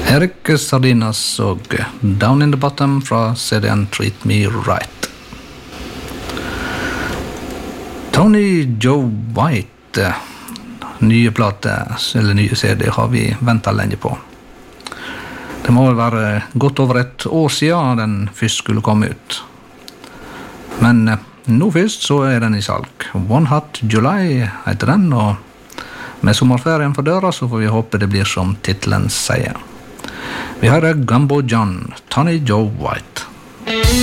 Erik Sardinas og Down in the Bottom fra CD-en Treat Me Right. Tony Joe White, nye plate, eller nye CD, har vi ventet lenge på. Det må vel være godt over et år siden den først skulle komme ut. Men nå først så er den i salg. One Hot July heter den, og med sommerferien for døra så får vi håpe det blir som titlen sier. Vi hører Gumbo John, Tony Joe White.